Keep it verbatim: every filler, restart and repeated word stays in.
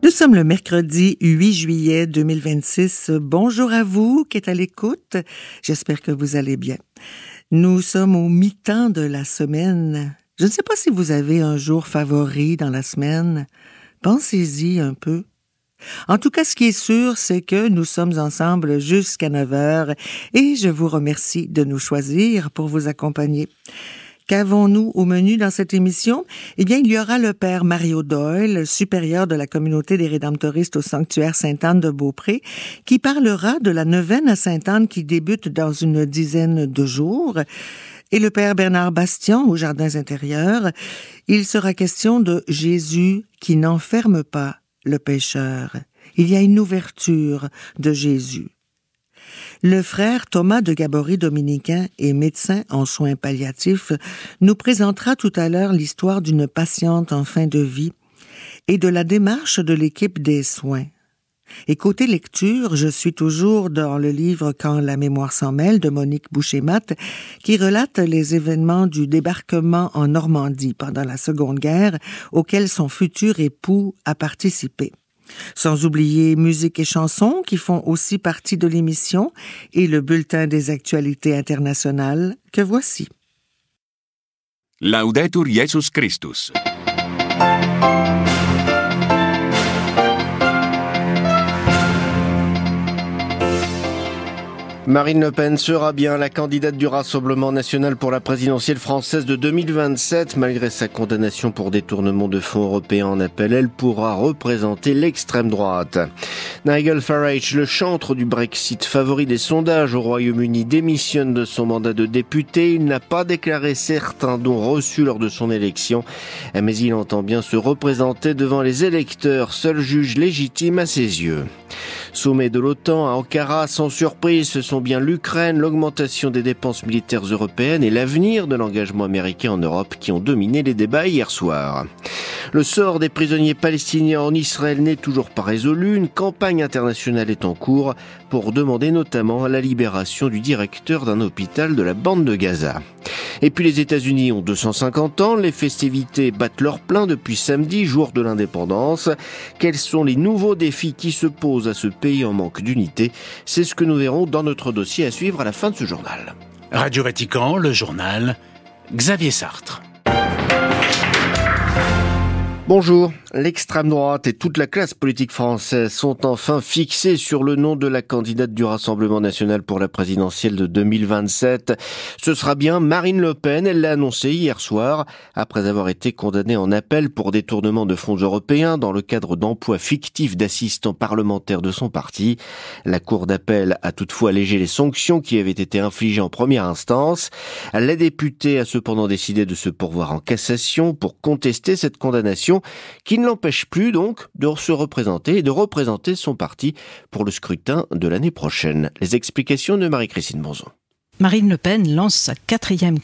Nous sommes le mercredi huit juillet deux mille vingt-six. Bonjour à vous qui êtes à l'écoute. J'espère que vous allez bien. Nous sommes au mi-temps de la semaine. Je ne sais pas si vous avez un jour favori dans la semaine. Pensez-y un peu. En tout cas, ce qui est sûr, c'est que nous sommes ensemble jusqu'à neuf heures et je vous remercie de nous choisir pour vous accompagner. Qu'avons-nous au menu dans cette émission? Eh bien, il y aura le père Mario Doyle, supérieur de la communauté des Rédemptoristes au sanctuaire Sainte-Anne de Beaupré, qui parlera de la neuvaine à Sainte-Anne qui débute dans une dizaine de jours. Et le père Bernard Bastian aux Jardins intérieurs. Il sera question de Jésus qui n'enferme pas le pécheur. Il y a une ouverture de Jésus. Le frère Thomas de Gabory, dominicain et médecin en soins palliatifs, nous présentera tout à l'heure l'histoire d'une patiente en fin de vie et de la démarche de l'équipe des soins. Et côté lecture, je suis toujours dans le livre « Quand la mémoire s'en mêle » de Monique Boucher-Matte, qui relate les événements du débarquement en Normandie pendant la Seconde Guerre, auquel son futur époux a participé. Sans oublier musique et chansons qui font aussi partie de l'émission et le bulletin des actualités internationales que voici. Laudetur Jesus Christus. Marine Le Pen sera bien la candidate du Rassemblement national pour la présidentielle française de deux mille vingt-sept. Malgré sa condamnation pour détournement de fonds européens en appel, elle pourra représenter l'extrême droite. Nigel Farage, le chantre du Brexit, favori des sondages au Royaume-Uni, démissionne de son mandat de député. Il n'a pas déclaré certains dons reçus lors de son élection, mais il entend bien se représenter devant les électeurs, seul juge légitime à ses yeux. Sommet de l'OTAN à Ankara, sans surprise, ce sont bien l'Ukraine, l'augmentation des dépenses militaires européennes et l'avenir de l'engagement américain en Europe qui ont dominé les débats hier soir. Le sort des prisonniers palestiniens en Israël n'est toujours pas résolu. Une campagne internationale est en cours pour demander notamment la libération du directeur d'un hôpital de la bande de Gaza. Et puis les États-Unis ont deux cent cinquante ans, les festivités battent leur plein depuis samedi, jour de l'indépendance. Quels sont les nouveaux défis qui se posent à ce pays en manque d'unité? C'est ce que nous verrons dans notre dossier à suivre à la fin de ce journal. Radio Vatican, le journal, Xavier Sartre. Bonjour. L'extrême droite et toute la classe politique française sont enfin fixés sur le nom de la candidate du Rassemblement national pour la présidentielle de deux mille vingt-sept. Ce sera bien Marine Le Pen, elle l'a annoncé hier soir, après avoir été condamnée en appel pour détournement de fonds européens dans le cadre d'emplois fictifs d'assistants parlementaires de son parti. La Cour d'appel a toutefois allégé les sanctions qui avaient été infligées en première instance. La députée a cependant décidé de se pourvoir en cassation pour contester cette condamnation qui ne l'empêche plus donc de se représenter et de représenter son parti pour le scrutin de l'année prochaine. Les explications de Marie-Christine Bonzon. Marine Le Pen lance sa quatrième